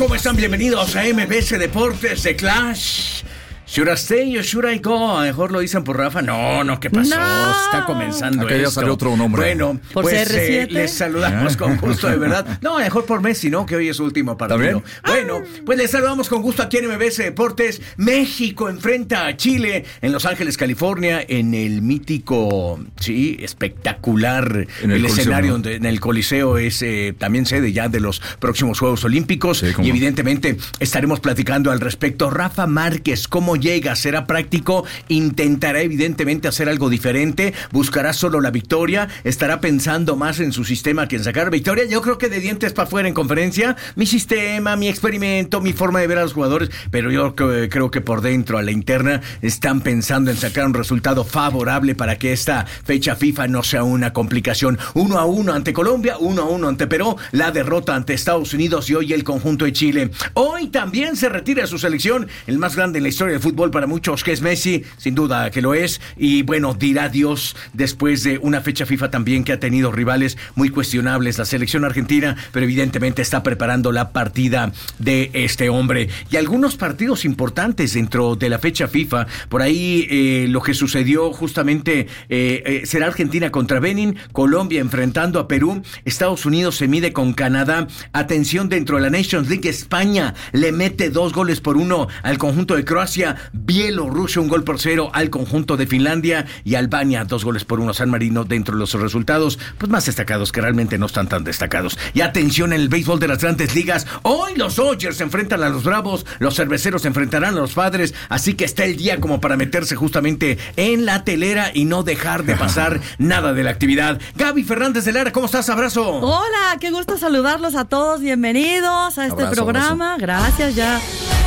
¿Cómo están? Bienvenidos a MBS Deportes de Clash. Should I stay or should I go? A lo mejor lo dicen por Rafa. No, ¿qué pasó? No. Está comenzando Acá esto. ya salió otro nombre. Bueno, ¿Por pues CR7? les saludamos con gusto, de verdad. No, mejor por Messi, ¿no? Que hoy es su último partido. Bueno, pues les saludamos con gusto aquí en MBS Deportes. México enfrenta a Chile en Los Ángeles, California, en el mítico, sí, espectacular, en el Coliseo, escenario ¿no? donde en el Coliseo es también sede ya de los próximos Juegos Olímpicos. Sí, y evidentemente estaremos platicando al respecto. Rafa Márquez, ¿cómo llega? ¿Será práctico? ¿Intentará evidentemente hacer algo diferente? ¿Buscará solo la victoria? ¿Estará pensando más en su sistema que en sacar victoria? Yo creo que de dientes para afuera en conferencia, mi sistema, mi experimento, mi forma de ver a los jugadores, pero yo creo que por dentro, a la interna, están pensando en sacar un resultado favorable para que esta fecha FIFA no sea una complicación. 1-1 ante Colombia, 1-1 ante Perú, la derrota ante Estados Unidos y hoy el conjunto de Chile. Hoy también se retira su selección, el más grande en la historia del fútbol para muchos, que es Messi, sin duda que lo es, y bueno, dirá adiós después de una fecha FIFA también que ha tenido rivales muy cuestionables, la selección argentina, pero evidentemente está preparando la partida de este hombre. Y algunos partidos importantes dentro de la fecha FIFA, por ahí lo que sucedió justamente será Argentina contra Benin, Colombia enfrentando a Perú, Estados Unidos se mide con Canadá, atención dentro de la Nations League, España le mete 2-1 al conjunto de Croacia, Bielorrusia 1-0 al conjunto de Finlandia y Albania 2-1 San Marino dentro de los resultados pues más destacados, que realmente no están tan destacados. Y atención en el béisbol de las grandes ligas, hoy los Dodgers se enfrentan a los Bravos, los Cerveceros se enfrentarán a los Padres, así que está el día como para meterse justamente en la telera y no dejar de pasar nada de la actividad. Gaby Fernández de Lara, ¿cómo estás? Abrazo. Hola, qué gusto saludarlos a todos. Bienvenidos a este programa. Abrazo. Gracias, ya.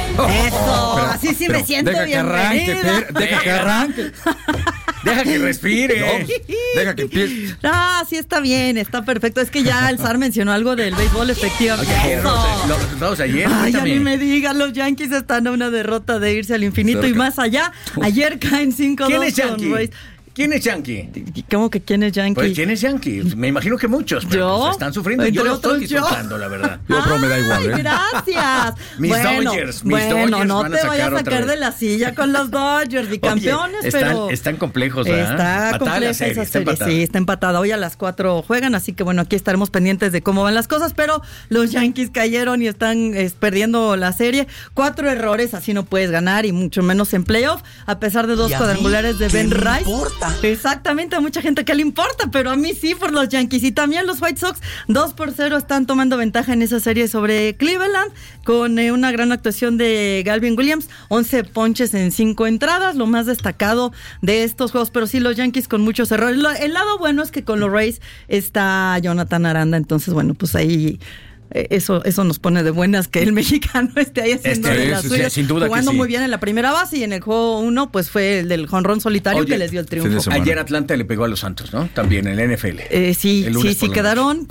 Eso, así sí me siento bienvenida. Deja que arranque. Deja que respire. No, deja que empiece. Ah, sí está bien, está perfecto. Es que ya el Zar mencionó algo del béisbol, efectivamente. Los resultados ayer. Ay, ya también. ni me digan, los Yankees están a una derrota de irse al infinito y más allá. Ayer caen 5-2 ¿Quién es con Yankee? Rays. ¿Quién es Yankee? ¿Cómo que quién es Yankee? Pues ¿quién es Yankee? Me imagino que muchos, pero ¿Yo? pues, están sufriendo. Entre Yo lo otros, estoy disfrutando, la verdad. Yo, pero me da igual, Ay, gracias. Mis Dodgers no van a te vayas sacar a otra sacar vez. de la silla con los Dodgers, bicampeones, Oye, pero están complejos, ¿verdad? está Patada compleja la serie, esa está serie. empatada. Sí, está empatada. Hoy a las 4 juegan, así que bueno, aquí estaremos pendientes de cómo van las cosas, pero los Yankees cayeron y están perdiendo la serie. 4 errores, así no puedes ganar y mucho menos en playoff, a pesar de 2 cuadrangulares de Ben Rice. Exactamente, a mucha gente que le importa, pero a mí sí por los Yankees. Y también los White Sox 2-0 están tomando ventaja en esa serie sobre Cleveland con una gran actuación de Galvin Williams, 11 ponches en 5 entradas, lo más destacado de estos juegos, pero sí los Yankees con muchos errores. El lado bueno es que con los Rays está Jonathan Aranda, entonces bueno, pues ahí eso nos pone de buenas que el mexicano esté ahí haciendo de las suyas, sin duda jugando que sí. muy bien en la primera base, y en el juego 1 pues fue el del jonrón solitario. Oye, que les dio el fin de triunfo. semana. Ayer Atlanta le pegó a los Santos, ¿no? También en la NFL. Sí, El lunes por la quedaron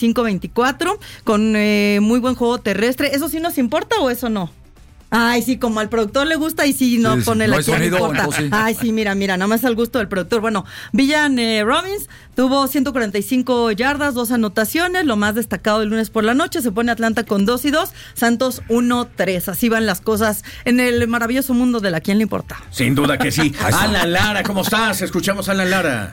45-24 con muy buen juego terrestre. ¿Eso sí nos importa o eso no? Ay, sí, como al productor le gusta y sí no Sí, pone no la hay que le sonido, importa. entonces sí. Ay, sí, mira, nada más al gusto del productor. Bueno, Villan Robbins tuvo 145 yardas, 2 anotaciones, lo más destacado del lunes por la noche. Se pone Atlanta con 2-2, Santos 1-3. Así van las cosas en el maravilloso mundo de la ¿quién le importa? Sin duda que sí. Alan Lara, ¿cómo estás? Escuchamos a Alan Lara.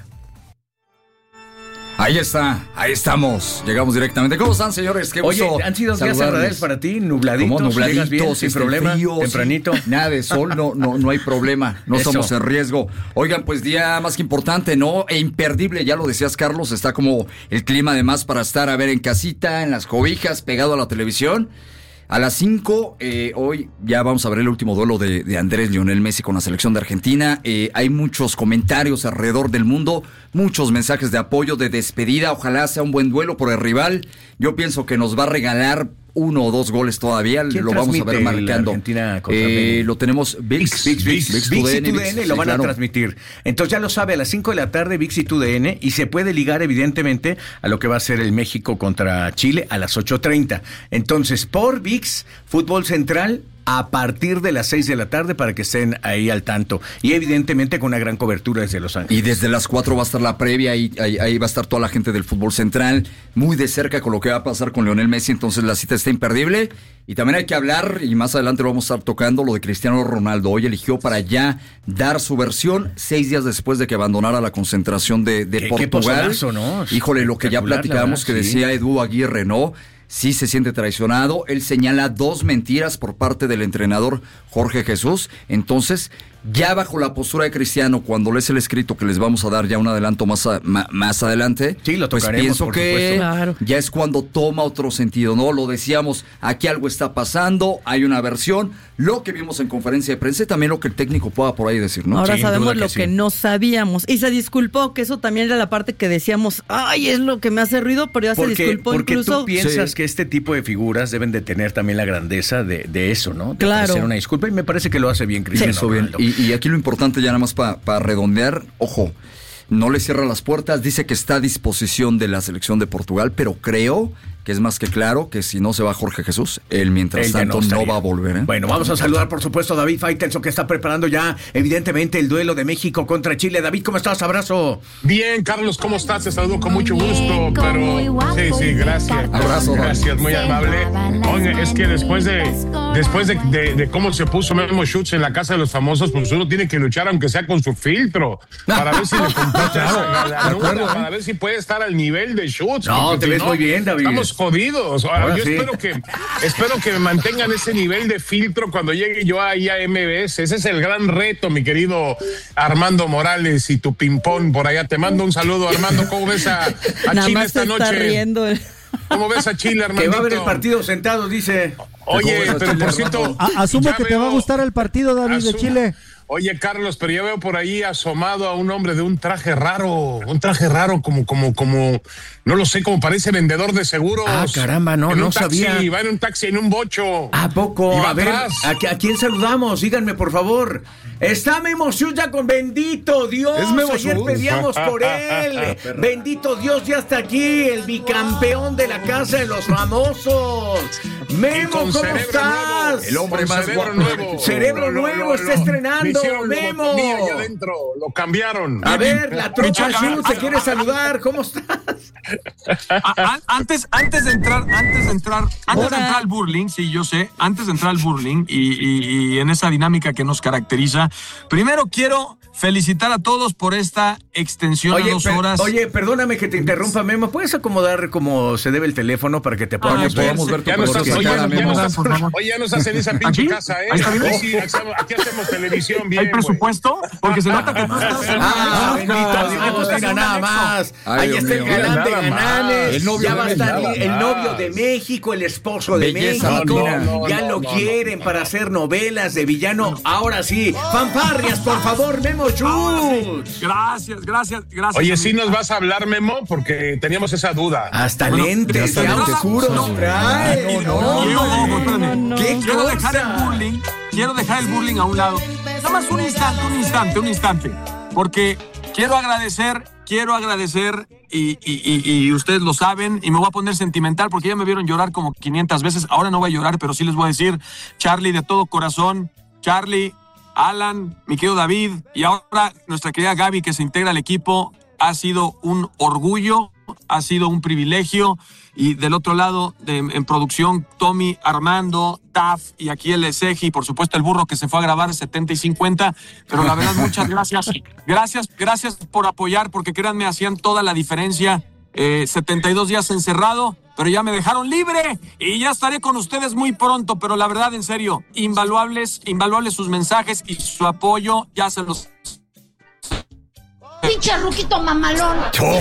Ahí está, ahí estamos. Llegamos directamente. ¿Cómo están, señores? Qué gusto. Oye, ¿han sido días saludarles. agradables para ti? ¿Nubladitos? ¿Cómo ¿Llegas bien, nubladitos? sin problema? Frío, ¿Tempranito? Nada de sol, no hay problema. No Eso. estamos en riesgo. Oigan, pues día más que importante, ¿no? E imperdible, ya lo decías, Carlos. Está como el clima además para estar a ver en casita, en las cobijas, pegado a la televisión. A las 5, hoy ya vamos a ver el último duelo de Andrés Lionel Messi con la selección de Argentina. Hay muchos comentarios alrededor del mundo, muchos mensajes de apoyo, de despedida. Ojalá sea un buen duelo por el rival. Yo pienso que nos va a regalar 1 o 2 goles todavía. ¿Quién lo vamos a ver transmite la marcando. Argentina contra Benin? Lo tenemos VIX VIX y TUDN, TUDN lo van a transmitir. Entonces ya lo sabe, a las 5 de la tarde VIX y TUDN, y se puede ligar evidentemente a lo que va a ser el México contra Chile a las 8:30. Entonces por VIX, Fútbol Central a partir de las 6 de la tarde para que estén ahí al tanto. Y evidentemente con una gran cobertura desde Los Ángeles. Y desde las 4 va a estar la previa, ahí va a estar toda la gente del fútbol central, muy de cerca con lo que va a pasar con Lionel Messi, entonces la cita está imperdible. Y también hay que hablar, y más adelante lo vamos a estar tocando, lo de Cristiano Ronaldo. Hoy eligió para ya dar su versión 6 días después de que abandonara la concentración de Portugal. Qué pozonazo, ¿no? Híjole, lo que ya platicábamos, que decía Edu Aguirre, ¿no? Sí se siente traicionado. Él señala 2 mentiras por parte del entrenador Jorge Jesús. Entonces, ya bajo la postura de Cristiano, cuando lees el escrito que les vamos a dar ya un adelanto más adelante, sí, lo pues tocaremos, pienso que claro, ya es cuando toma otro sentido, ¿no? Lo decíamos, aquí algo está pasando, hay una versión, lo que vimos en conferencia de prensa y también lo que el técnico pueda por ahí decir, ¿no? Ahora Sin sabemos duda lo que no sabíamos. Y se disculpó, que eso también era la parte que decíamos, ay, es lo que me hace ruido, pero ya se disculpó porque incluso. Tú piensas que este tipo de figuras deben de tener también la grandeza de eso, ¿no? De claro, ofrecer una disculpa, y me parece que lo hace bien Cristiano Ronaldo. Y aquí lo importante ya nada más para redondear, ojo, no le cierra las puertas, dice que está a disposición de la selección de Portugal, pero creo que es más que claro que si no se va Jorge Jesús, él mientras tanto no va a volver. Bueno, vamos a saludar por supuesto a David Faitelson, que está preparando ya evidentemente el duelo de México contra Chile. David, ¿cómo estás? Abrazo. Bien, Carlos, ¿cómo estás? Te saludo con mucho gusto, pero sí, gracias. Abrazo. Gracias, muy amable. Oye, es que después de cómo se puso Memo Schutz en la casa de los famosos, pues uno tiene que luchar aunque sea con su filtro, para ver si le completa esa galanura, para ver si puede estar al nivel de Schutz. No, te ves muy bien, David. Estamos jodidos. Ahora yo sí. espero que me mantengan ese nivel de filtro cuando llegue yo ahí a MBS. Ese es el gran reto, mi querido Armando Morales y tu ping-pong por allá. Te mando un saludo, Armando. ¿Cómo ves a Chile esta noche? Está riendo. ¿Cómo ves a Chile, Armandito? Que va a ver el partido sentado, dice. Oye, pero por cierto... Asumo que te va a gustar el partido, David, de Chile. Oye, Carlos, pero ya veo por ahí asomado a un hombre de un traje raro como, no lo sé, como parece vendedor de seguros. Ah, caramba, no taxi, sabía. Va en un taxi, en un bocho. ¿A poco? Y va A ver, atrás. ¿a quién saludamos? Díganme, por favor. Está Memo Schutz ya con bendito Dios. Es Memo Ayer Schutz. pedíamos por él. Bendito Dios, ya está aquí, el bicampeón de la casa de los famosos. Memo, ¿cómo estás? Nuevo. El hombre Con más cerebro guapo. nuevo. Cerebro nuevo, está estrenando. Memo. Allá adentro, lo cambiaron. A ver, la tropa Schutz te quiere saludar. ¿Cómo estás? Antes de entrar al burling, sí, yo sé, antes de entrar al burling y en esa dinámica que nos caracteriza, primero quiero felicitar a todos por esta extensión a 2 horas. Oye, perdóname que te interrumpa, Memo. ¿Puedes acomodar como se debe el teléfono para que te podamos ver? podamos ver tu Ya nos color hacen, de cara, Memo. ya nos hacen esa pinche ¿Aquí? casa, ¿eh? Ahí está bien. Sí, aquí hacemos televisión bien. ¿Hay presupuesto? Porque se nota que tú estás... Bendito Dios, mira nada más. Ay, Ahí Dios está el mío. galán de Nada más. Gananes. El novio Ya de va a estar México. el novio de México, el esposo de Belleza México. latina. Ya lo quieren para hacer novelas de villano. Ahora sí, fanfarrias, por favor, Memo Schutz. Gracias. Oye, ¿sí nos vas a hablar, Memo? Porque teníamos esa duda. Hasta lentes, hasta ya lentes oscuros oscuros. trae. ¿Qué Quiero cosa? dejar el burling a un lado. Nada más un instante. Porque quiero agradecer y ustedes lo saben, y me voy a poner sentimental porque ya me vieron llorar como 500 veces. Ahora no voy a llorar, pero sí les voy a decir, Charlie, de todo corazón, Charlie, Alan, mi querido David, y ahora nuestra querida Gaby, que se integra al equipo, ha sido un orgullo, ha sido un privilegio. Y del otro lado, en producción, Tommy, Armando, Taf, y aquí el Eseji, y por supuesto el burro que se fue a grabar 70 y 50. Pero la verdad, muchas gracias. Gracias por apoyar, porque créanme, hacían toda la diferencia. 72 días encerrado, pero ya me dejaron libre y ya estaré con ustedes muy pronto. Pero la verdad, en serio, invaluables sus mensajes y su apoyo. Ya se los... Pinche ruquito mamalón.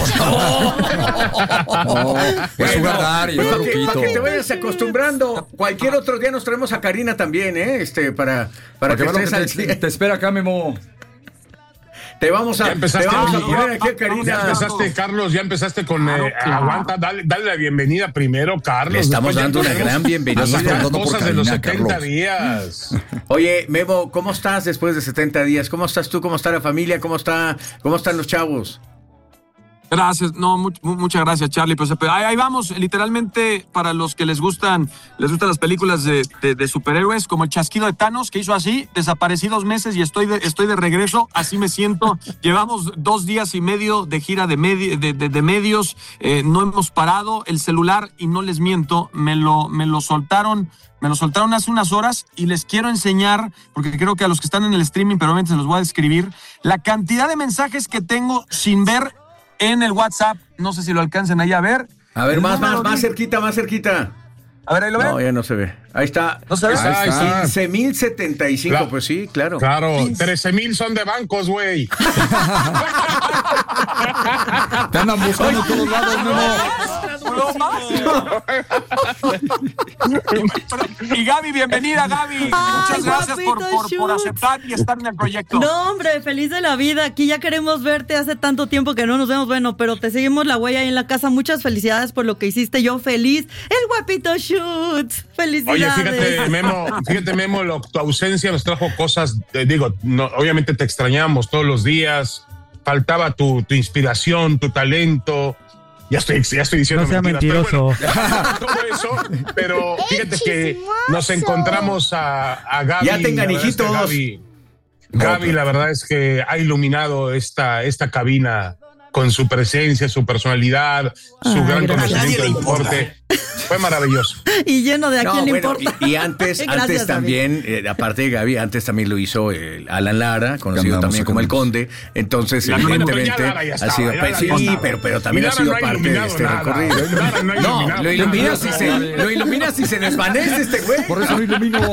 Es su verdad, y Para es que Ruquito. te vayas acostumbrando. Cualquier otro día nos traemos a Karina también, para que estés al cien. Te espera acá, Memo. Te vamos a poner aquí a Karina. Ya empezaste, Carlos, con... Aguanta, dale la bienvenida primero, Carlos. Le estamos Después dando ya una todos gran bienvenida. las Estamos dando por cosas de los Karina, 70 Carlos. días. Oye, Memo, ¿cómo estás después de 70 días? ¿Cómo estás tú? ¿Cómo está la familia? ¿Cómo están los chavos? Gracias, no, muchas gracias, Charlie. Pues ahí vamos, literalmente, para los que les gustan las películas de superhéroes, como el chasquido de Thanos, que hizo así, desaparecí 2 meses y estoy de regreso, así me siento. Llevamos 2 días y medio de gira de medios, no hemos parado. El celular, y no les miento, me lo soltaron hace unas horas y les quiero enseñar, porque creo que a los que están en el streaming, pero obviamente se los voy a describir, la cantidad de mensajes que tengo sin ver en el WhatsApp. No sé si lo alcancen ahí a ver. A ver, más cerquita. A ver, ahí lo ven. No, ya no se ve. Ahí está. ¿No se ve? Ahí está. 15,075, pues sí, claro. Claro, 13,000 son de bancos, güey. Te andan buscando a todos lados, Memo. Y Gaby, bienvenida, Gaby. Muchas gracias por aceptar y estar en el proyecto. No, hombre, feliz de la vida. Aquí ya queremos verte. Hace tanto tiempo que no nos vemos. Bueno, pero te seguimos la huella ahí en la casa. Muchas felicidades por lo que hiciste. Yo feliz. El guapito shoot. Felicidades. Oye, fíjate, Memo, tu ausencia nos trajo cosas. Obviamente te extrañamos todos los días. Faltaba tu inspiración, tu talento. Ya estoy diciendo no sea mentiras, mentiroso. Pero bueno, todo eso, pero fíjate que nos encontramos a Gaby. Ya tengan hijitos. Gaby, la verdad es que ha iluminado esta cabina con su presencia, su personalidad, su gran conocimiento del deporte. Fue maravilloso. Y lleno de a quién le importa. Y antes también, aparte de Gaby, antes también lo hizo Alan Lara, conocido también como el Conde. Entonces, evidentemente, ha sido. Sí, pero también ha sido parte de este recorrido. No, lo iluminas y se desvanece este güey. Por eso lo ilumino.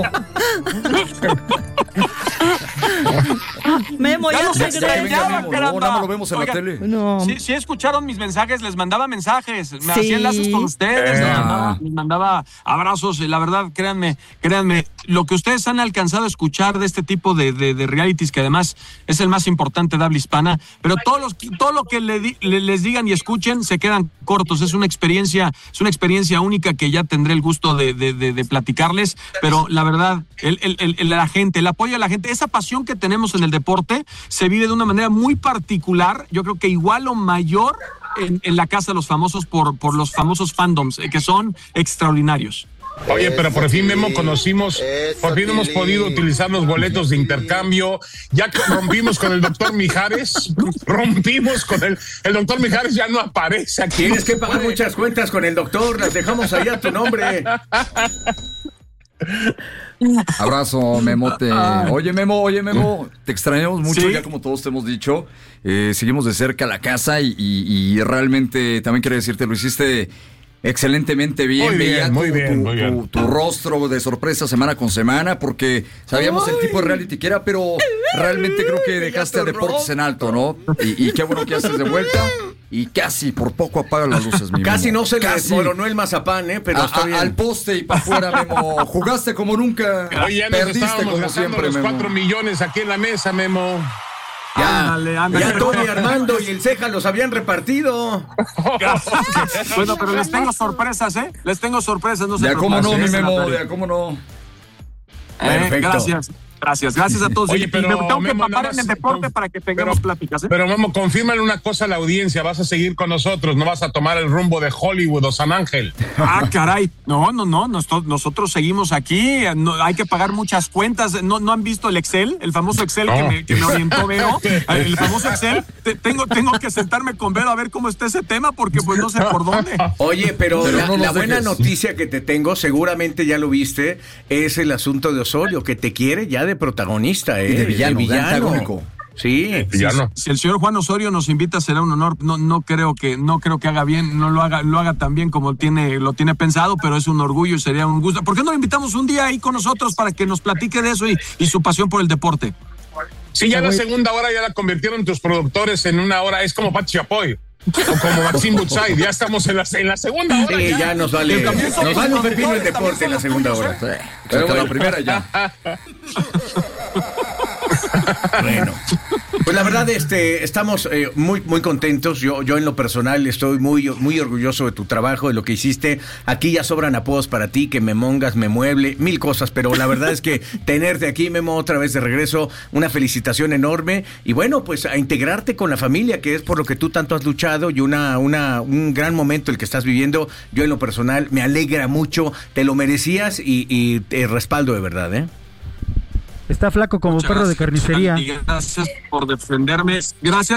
Memo, ya se No lo vemos en la tele. No. Sí, escucharon mis mensajes, les mandaba mensajes, me hacía enlaces con ustedes, les mandaba abrazos, y la verdad, créanme, lo que ustedes han alcanzado a escuchar de este tipo de realities, que además es el más importante de habla hispana, pero todo lo que les digan y escuchen se quedan cortos. Es una experiencia única que ya tendré el gusto de platicarles, pero la verdad, la gente, el apoyo a la gente, esa pasión que tenemos en el deporte se vive de una manera muy particular, yo creo que igual o mayor en la casa de los famosos por los famosos fandoms, que son extraordinarios. Oye, pero por fin, Memo, por fin hemos podido utilizar los boletos de intercambio. Ya que rompimos con el doctor Mijares, el doctor Mijares ya no aparece aquí. Tienes que pagar muchas cuentas con el doctor, las dejamos ahí a tu nombre. Abrazo, Memote. Oye, Memo, te extrañamos mucho, ¿sí? Ya como todos te hemos dicho, seguimos de cerca la casa y realmente también quiero decirte, lo hiciste excelentemente bien. Muy bien. Tu rostro de sorpresa semana con semana, porque sabíamos el tipo de reality que era, pero realmente creo que dejaste a Deportes en alto, ¿no? Y qué bueno que haces de vuelta. Y casi por poco apagan las luces, mi Casi Memo. No se le desmoronó el mazapán, pero está bien. Al poste y para afuera, Memo. Jugaste como nunca. Oye, ya perdiste como siempre, los 4 millones aquí en la mesa, Memo. Ya Tony, Armando y el Ceja los habían repartido. Bueno, pero les tengo sorpresas, Les tengo sorpresas, no se preocupen. Ya cómo no, mi Memo, ya cómo no. Perfecto. Gracias a todos. Oye, pero me tengo que Memo, papar en el deporte para que tengamos pláticas. Pero Memo, confírmale una cosa a la audiencia, vas a seguir con nosotros, no vas a tomar el rumbo de Hollywood o San Ángel. Caray, no, nosotros seguimos aquí, hay que pagar muchas cuentas. ¿No han visto el Excel? El famoso Excel que me orientó Vero. El famoso Excel, tengo que sentarme con Vero a ver cómo está ese tema, porque pues no sé por dónde. Oye, pero la buena noticia que te tengo, seguramente ya lo viste, es el asunto de Osorio, que te quiere ya de protagonista, y de villano. Sí, si el señor Juan Osorio nos invita, será un honor. No creo que haga bien, no lo haga tan bien como lo tiene pensado, pero es un orgullo y sería un gusto. ¿Por qué no lo invitamos un día ahí con nosotros para que nos platique de eso y su pasión por el deporte? Sí, ya la segunda hora ya la convirtieron tus productores en una hora, es como Pat Chapoy. O como Maxim Butzai, ya estamos en la segunda hora. Sí, ya nos vale un pepino el deporte en la segunda hora. Pero la primera ya. Bueno, pues la verdad, estamos muy contentos. Yo en lo personal estoy muy orgulloso de tu trabajo, de lo que hiciste. Aquí ya sobran apodos para ti, que me mongas, me mueble, mil cosas, pero la verdad es que tenerte aquí, Memo, otra vez de regreso, una felicitación enorme. Y bueno, pues a integrarte con la familia, que es por lo que tú tanto has luchado, y un gran momento el que estás viviendo. Yo en lo personal me alegra mucho, te lo merecías y te respaldo de verdad, ¿eh? Está flaco como perro de carnicería. Gracias por defenderme. Gracias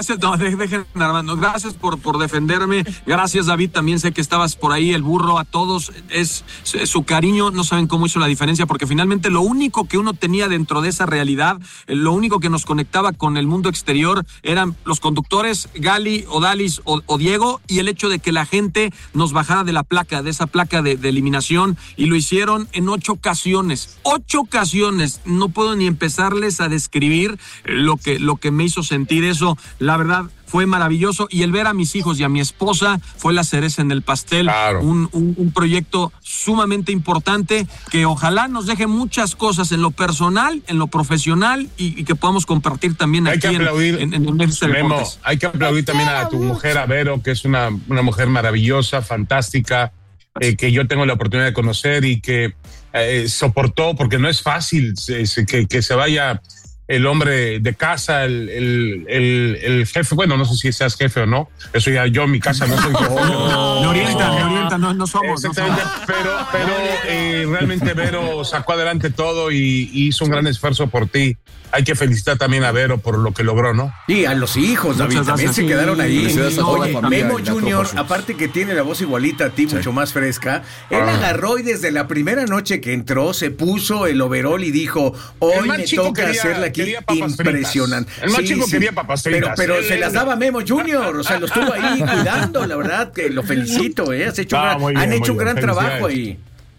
por defenderme. Gracias, David. También sé que estabas por ahí, el burro, a todos. Es su cariño, no saben cómo hizo la diferencia, porque finalmente lo único que uno tenía dentro de esa realidad, lo único que nos conectaba con el mundo exterior eran los conductores, Gali, Odalis o Diego, y el hecho de que la gente nos bajara de esa placa de eliminación, y lo hicieron en 8 ocasiones. 8 ocasiones. No puedo ni empezarles a describir lo que me hizo sentir eso. La verdad, fue maravilloso, y el ver a mis hijos y a mi esposa fue la cereza en el pastel. Claro. Un proyecto sumamente importante que ojalá nos deje muchas cosas en lo personal, en lo profesional, y que podamos compartir también aquí en el México Deportes. Hay que aplaudir también a tu mujer, a Vero, que es una mujer maravillosa, fantástica, que yo tengo la oportunidad de conocer y que soportó, porque no es fácil que se vaya el hombre de casa, el jefe. Bueno, no sé si seas jefe o no, eso ya yo en mi casa no soy jefe. Me orientan, no somos. Exactamente, pero realmente Vero sacó adelante todo y hizo un gran esfuerzo por ti. Hay que felicitar también a Vero por lo que logró, ¿no? Y a los hijos, David, también se quedaron ahí. Oye, Memo Junior, aparte que tiene la voz igualita a ti, mucho más fresca, él agarró y desde la primera noche que entró se puso el overol y dijo, hoy me toca hacerla aquí impresionante. El más chico quería papas fritas. Pero se las daba Memo Junior, o sea, lo estuvo ahí cuidando, la verdad que lo felicito, han hecho un gran trabajo ahí.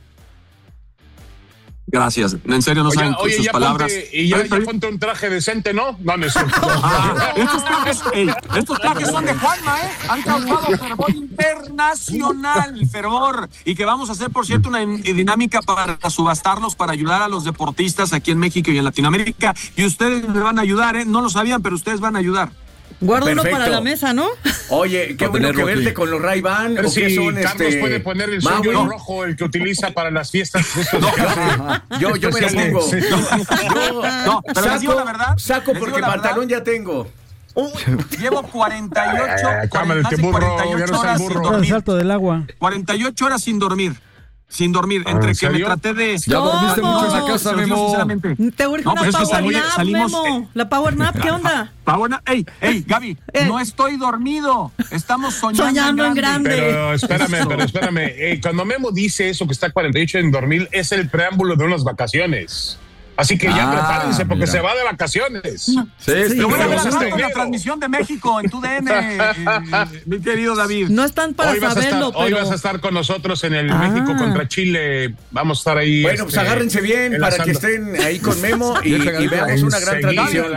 Gracias, en serio no saben sus palabras. Ya ponte un traje decente, ¿no? No es cierto. Estos trajes son de Juanma, han causado fervor internacional, fervor, y que vamos a hacer, por cierto, una dinámica para subastarlos, para ayudar a los deportistas aquí en México y en Latinoamérica, y ustedes me van a ayudar, no lo sabían, pero ustedes van a ayudar. Guarda uno para la mesa, ¿no? Oye, qué bueno que verte con los Ray-Ban. Pero sí, Carlos puede poner el sueño rojo, el que utiliza para las fiestas. Yo me lo pongo. No, pero les digo la verdad. Saco porque pantalón ya tengo. Llevo 48 horas sin dormir. El salto del agua. 48 horas sin dormir. Entre que me traté de... Ya dormiste mucho en la casa, Memo. Te urge una power nap, Memo. La power nap, ¿qué onda? Power nap. Ey, Gaby, no estoy dormido. Estamos soñando en grande. Pero espérame. Cuando Memo dice eso, que está 48 en dormir, es el preámbulo de unas vacaciones. Así que ya prepárense porque se va de vacaciones. Lo voy a ver con la transmisión de México en tu DN, mi querido David. No están para saberlo, Hoy vas a estar con nosotros en el México contra Chile. Vamos a estar ahí. Bueno, pues agárrense bien para que estén ahí con Memo y veamos una gran transmisión.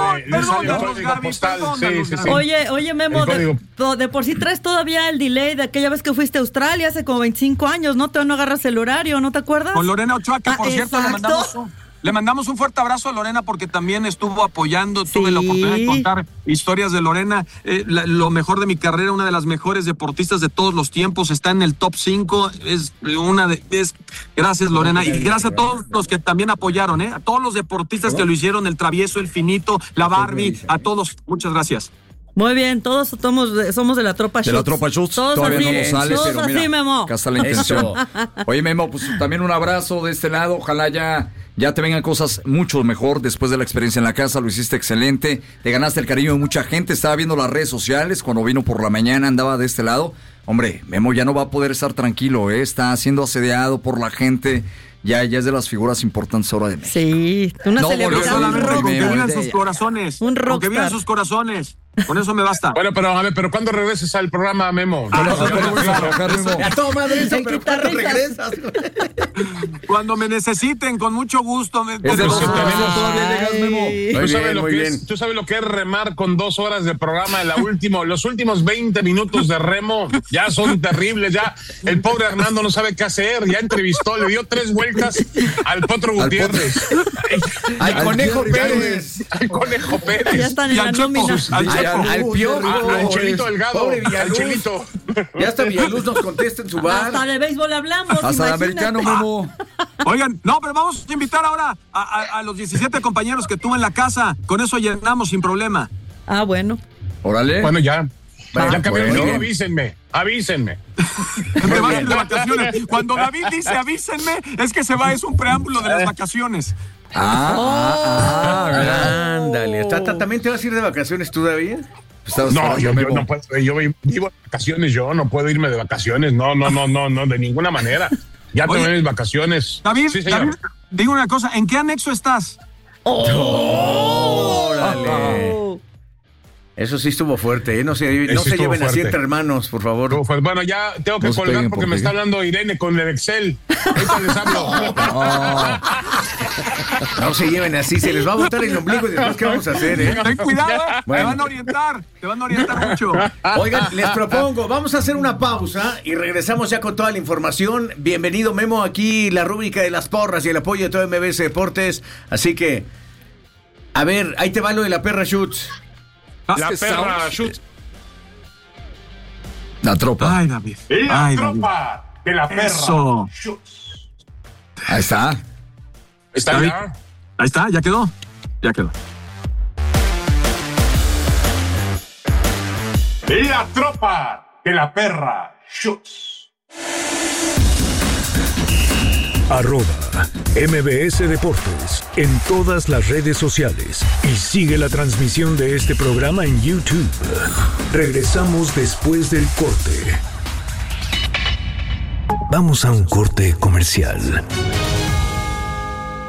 Perdón, Oye, Memo, de por sí traes todavía el delay de aquella vez que fuiste a Australia hace como 25 años, ¿no? Todavía no agarras el horario, ¿no te acuerdas? Con Lorena Ochoa, que por cierto le mandamos un fuerte abrazo a Lorena porque también estuvo apoyando. Tuve la oportunidad de contar historias de Lorena. Lo mejor de mi carrera, una de las mejores deportistas de todos los tiempos. Está en el top 5. Gracias, Lorena. Y gracias a todos los que también apoyaron, a todos los deportistas que lo hicieron, el Travieso, el Finito, la Barbie, a todos. Muchas gracias. Muy bien, todos somos de la tropa Schutz. De la tropa Schutz. Todos todavía así, no nos sale, todos pero así, mira, Memo. acá está la intención. Oye, Memo, pues también un abrazo de este lado. Ojalá ya te vengan cosas mucho mejor después de la experiencia en la casa. Lo hiciste excelente. Te ganaste el cariño de mucha gente. Estaba viendo las redes sociales. Cuando vino por la mañana andaba de este lado. Hombre, Memo ya no va a poder estar tranquilo, Está siendo asediado por la gente. Ya es de las figuras importantes ahora de México. Sí, una celebridad. Que vivan sus corazones. Un rockstar. Que vivan sus corazones. Con eso me basta. Bueno, pero a ver, ¿pero cuándo regreses al programa, Memo? A todo madre eso, pero ¿cuándo regresas? Cuando me necesiten, con mucho gusto. Es de los todavía llegas, Memo. ¿Tú sabes lo que es remar con 2 horas de programa? Los últimos 20 minutos de remo ya son terribles. Ya el pobre Hernando no sabe qué hacer. Ya entrevistó, le dio 3 vueltas al Potro Gutiérrez. Al Conejo Pérez. Al Conejo Pérez. Ya están en la nómina. Al Piojo. Al Chelito Delgado. Pobre Al Villaluz. Chelito. Ya hasta Villaluz nos contesta en su bar. Hasta de béisbol hablamos. Hasta el imagínate. americano, Memo. Oigan, no, pero vamos a invitar ahora a los 17 compañeros que tuve en la casa. Con eso llenamos sin problema. Ah, bueno. Órale. Bueno, ya. Ya cambiaron. bueno. Avísenme. Me van de vacaciones. Cuando David dice avísenme, es que se va, es un preámbulo de las vacaciones. Ándale. ¿También te vas a ir de vacaciones tú, David? No, yo no puedo. Yo vivo de vacaciones, yo no puedo irme de vacaciones. No, de ninguna manera. Ya Oye, tomé mis vacaciones. David, Sí, señor. David, digo una cosa, ¿en qué anexo estás? ¡Órale! Eso sí estuvo fuerte, ¿eh? No se lleven así fuerte. entre hermanos, por favor. Pues bueno, ya tengo que No se colgar peguen, porque me está hablando Irene con el Excel. Ahorita les hablo. No se lleven así, se les va a botar el ombligo y después ¿qué vamos a hacer, eh? Ten cuidado, Bueno. te van a orientar mucho. Oigan, les propongo, vamos a hacer una pausa y regresamos ya con toda la información. Bienvenido, Memo, aquí la rúbrica de las porras y el apoyo de todo MBS Deportes. Así que, a ver, ahí te va lo de la perra Schutz. La perra Schutz. La tropa. Ay, David. La Ay, tropa de la perra Eso. Schutz. Ahí está. ¿Está David. ya? Ahí está, ya quedó. Ya quedó. La tropa de la perra Schutz. @MBS Deportes en todas las redes sociales y sigue la transmisión de este programa en YouTube. Regresamos después del corte. Vamos a un corte comercial.